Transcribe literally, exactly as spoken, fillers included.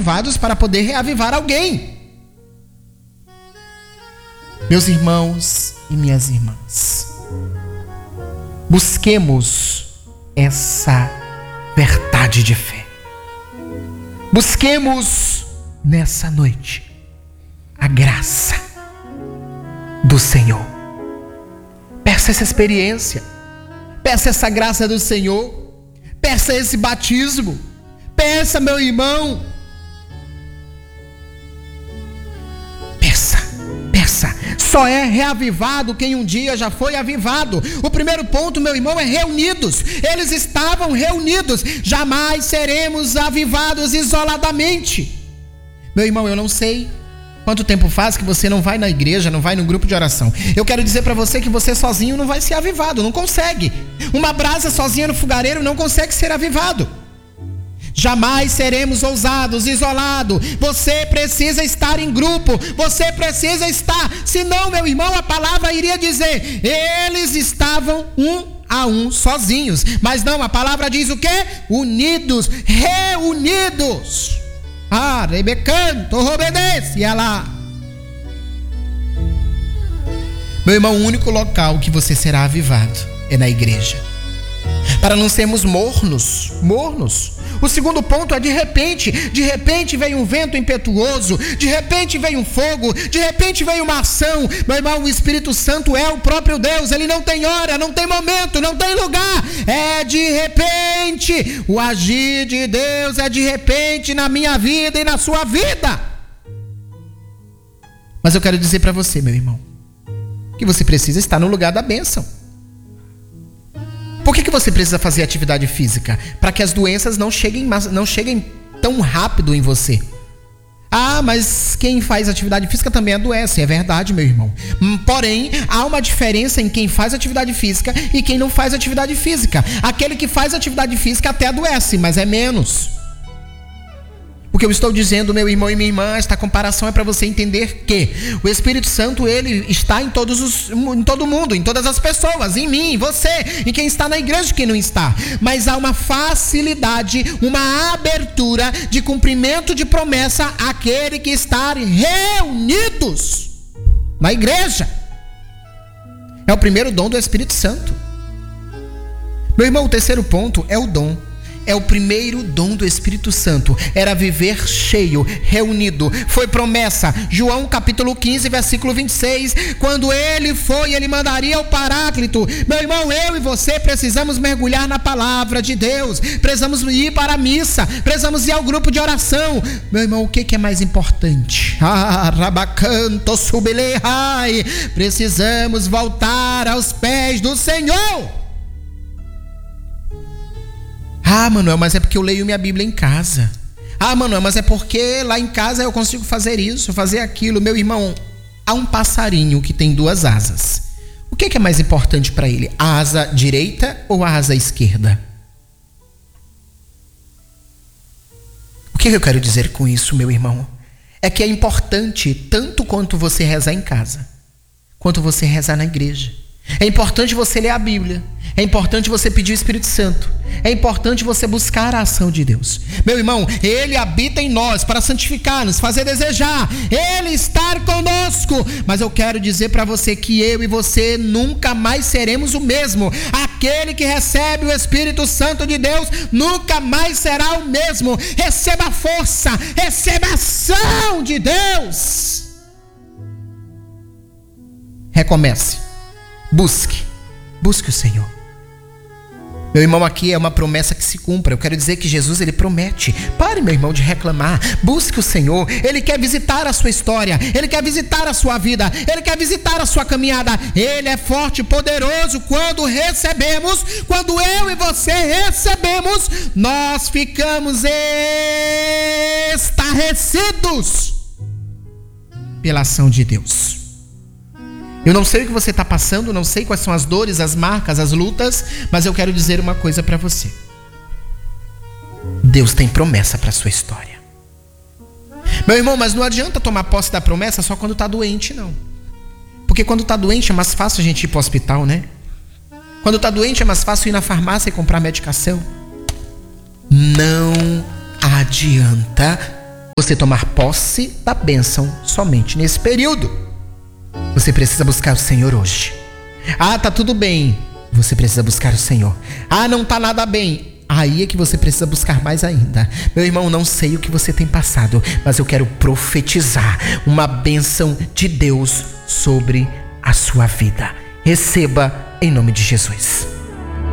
reavivados para poder reavivar alguém. Meus irmãos e minhas irmãs, busquemos essa verdade de fé. Busquemos nessa noite a graça do Senhor. Peça essa experiência, peça essa graça do Senhor, peça esse batismo, peça, meu irmão, peça, peça. Só é reavivado quem um dia já foi avivado. O primeiro ponto, meu irmão, é reunidos. Eles estavam reunidos. Jamais seremos avivados isoladamente. Meu irmão, eu não sei quanto tempo faz que você não vai na igreja, não vai no grupo de oração. Eu quero dizer para você que você sozinho não vai ser avivado, não consegue. Uma brasa sozinha no fogareiro não consegue ser avivado. Jamais seremos ousados, isolados. Você precisa estar em grupo. Você precisa estar. Senão, meu irmão, a palavra iria dizer: eles estavam um a um sozinhos. Mas não, a palavra diz o quê? Unidos, reunidos. Ah, rebecanto, obedece, e lá. Meu irmão, o único local que você será avivado é na igreja. Para não sermos mornos, mornos. O segundo ponto é de repente. De repente veio um vento impetuoso. De repente veio um fogo. De repente veio uma ação. Meu irmão, o Espírito Santo é o próprio Deus. Ele não tem hora, não tem momento, não tem lugar. É de repente. O agir de Deus é de repente na minha vida e na sua vida. Mas eu quero dizer para você, meu irmão, que você precisa estar no lugar da bênção. Por que que você precisa fazer atividade física? Para que as doenças não cheguem, não cheguem tão rápido em você. Ah, mas quem faz atividade física também adoece. É verdade, meu irmão. Porém, há uma diferença em quem faz atividade física e quem não faz atividade física. Aquele que faz atividade física até adoece, mas é menos. O que eu estou dizendo, meu irmão e minha irmã, esta comparação é para você entender que o Espírito Santo, ele está em, todos os, em todo mundo, em todas as pessoas, em mim, em você, em quem está na igreja e quem não está. Mas há uma facilidade, uma abertura de cumprimento de promessa àquele que está reunidos na igreja. É o primeiro dom do Espírito Santo. Meu irmão, o terceiro ponto é o dom. É o primeiro dom do Espírito Santo. Era viver cheio, reunido. Foi promessa. João capítulo quinze, versículo vinte e seis. Quando ele foi, ele mandaria o Paráclito. Meu irmão, eu e você precisamos mergulhar na palavra de Deus. Precisamos ir para a missa. Precisamos ir ao grupo de oração. Meu irmão, o que, que é mais importante? Ah, rabacanto subilehai. Precisamos voltar aos pés do Senhor. Ah, Manuel, mas é porque eu leio minha Bíblia em casa. Ah, Manuel, mas é porque lá em casa eu consigo fazer isso, fazer aquilo. Meu irmão, há um passarinho que tem duas asas. O que é mais importante para ele? A asa direita ou a asa esquerda? O que eu quero dizer com isso, meu irmão? É que é importante tanto quanto você rezar em casa, quanto você rezar na igreja. É importante você ler a Bíblia. É importante você pedir o Espírito Santo. É importante você buscar a ação de Deus. Meu irmão, Ele habita em nós para santificar-nos, fazer desejar, Ele estar conosco. Mas eu quero dizer para você que eu e você nunca mais seremos o mesmo. Aquele que recebe o Espírito Santo de Deus nunca mais será o mesmo. Receba a força, receba a ação de Deus. Recomece. Busque, busque o Senhor. Meu irmão, aqui é uma promessa que se cumpra. Eu quero dizer que Jesus, ele promete. Pare, meu irmão, de reclamar. Busque o Senhor. Ele quer visitar a sua história. Ele quer visitar a sua vida. Ele quer visitar a sua caminhada. Ele é forte e poderoso. Quando recebemos, quando eu e você recebemos, nós ficamos estarrecidos pela ação de Deus. Eu não sei o que você está passando, não sei quais são as dores, as marcas, as lutas, mas eu quero dizer uma coisa para você. Deus tem promessa para a sua história. Meu irmão, mas não adianta tomar posse da promessa só quando está doente, não. Porque quando está doente é mais fácil a gente ir para o hospital, né? Quando está doente é mais fácil ir na farmácia e comprar medicação. Não adianta você tomar posse da bênção somente nesse período. Você precisa buscar o Senhor hoje. Ah, tá tudo bem. Você precisa buscar o Senhor. Ah, não tá nada bem. Aí é que você precisa buscar mais ainda. Meu irmão, não sei o que você tem passado, mas eu quero profetizar uma bênção de Deus sobre a sua vida. Receba em nome de Jesus.